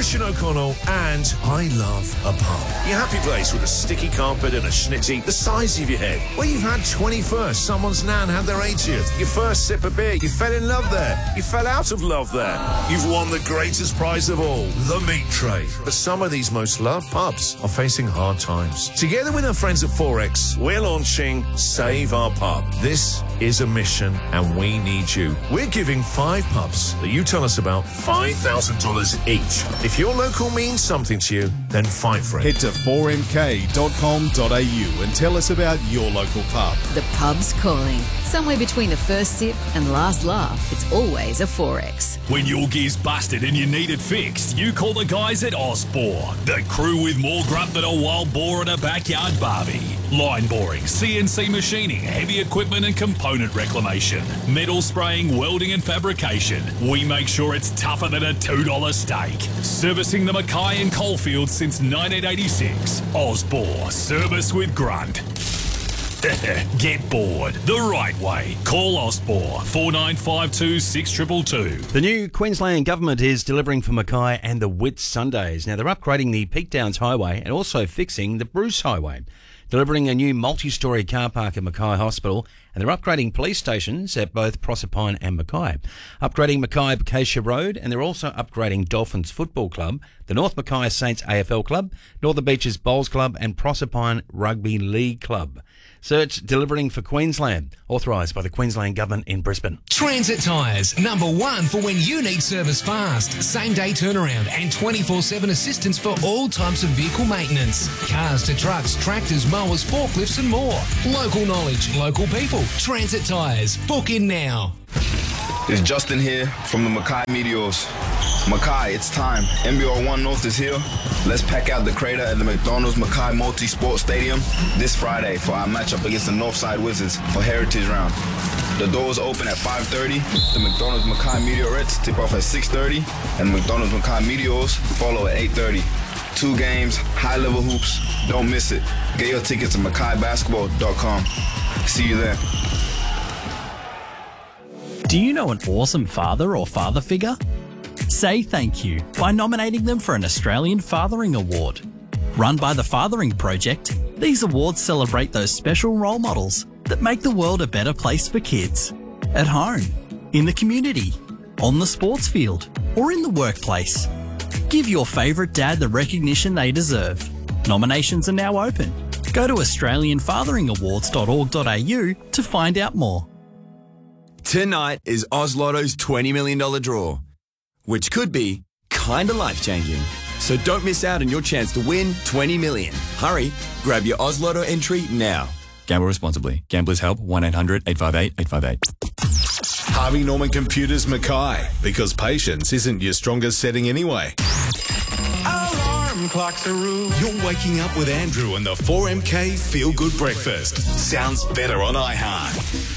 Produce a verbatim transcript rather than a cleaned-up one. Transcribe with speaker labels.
Speaker 1: Christian O'Connell, and I love a pub. Your happy place with a sticky carpet and a schnitty the size of your head. Where you've had twenty-first, someone's nan had their eightieth. Your first sip of beer, you fell in love there. You fell out of love there. You've won the greatest prize of all, the meat tray. But some of these most loved pubs are facing hard times. Together with our friends at Forex, we're launching Save Our Pub. This is a mission, and we need you. We're giving five pubs that you tell us about five thousand dollars each. If your local means something to you, then fight for it.
Speaker 2: Head to four m k dot com dot a u and tell us about your local pub.
Speaker 3: The pub's calling. Somewhere between the first sip and last laugh, it's always a Forex.
Speaker 4: When your gear's busted and you need it fixed, you call the guys at Osbor, the crew with more grunt than a wild boar at a backyard barbie. Line boring, C N C machining, heavy equipment and component reclamation, metal spraying, welding and fabrication. We make sure it's tougher than a two dollar steak. Servicing the Mackay and Coalfield since nineteen eighty-six. Osbor, service with grunt. Get bored the right way. Call Osbor four nine five two six two two two.
Speaker 5: The new Queensland government is delivering for Mackay and the Whitsundays. Now, they're upgrading the Peak Downs Highway and also fixing the Bruce Highway, delivering a new multi-storey car park at Mackay Hospital, and they're upgrading police stations at both Proserpine and Mackay, upgrading Mackay Acacia Road, and they're also upgrading Dolphins Football Club, the North Mackay Saints A F L Club, Northern Beaches Bowls Club and Proserpine Rugby League Club. Search Delivering for Queensland, authorised by the Queensland Government in Brisbane.
Speaker 6: Transit Tyres, number one for when you need service fast. Same day turnaround and twenty-four seven assistance for all types of vehicle maintenance. Cars to trucks, tractors, mowers, forklifts and more. Local knowledge, local people. Transit Tyres. Book in now.
Speaker 7: It's Justin here from the Mackay Meteors. Mackay, it's time. M B R one North is here. Let's pack out the crater at the McDonald's Mackay Multi-Sport Stadium this Friday for our matchup against the Northside Wizards for Heritage Round. The doors open at five thirty. The McDonald's Mackay Meteorettes tip off at six thirty. And the McDonald's Mackay Meteors follow at eight thirty. Two games, high-level hoops. Don't miss it. Get your tickets at mackay basketball dot com. See you there.
Speaker 8: Do you know an awesome father or father figure? Say thank you by nominating them for an Australian Fathering Award. Run by the Fathering Project, these awards celebrate those special role models that make the world a better place for kids. At home, in the community, on the sports field, or in the workplace. Give your favourite dad the recognition they deserve. Nominations are now open. Go to australian fathering awards dot org dot a u to find out more.
Speaker 9: Tonight is Oz Lotto's twenty million dollars draw, which could be kinda life-changing. So don't miss out on your chance to win twenty million dollars. Hurry, grab your Oz Lotto entry now. Gamble responsibly. Gamblers Help, one eight hundred eight five eight eight five eight.
Speaker 2: Harvey Norman Computers Mackay, because patience isn't your strongest setting anyway.
Speaker 10: Alarm clocks are rude.
Speaker 2: You're waking up with Andrew and the four M K Feel Good Breakfast. Sounds better on iHeart.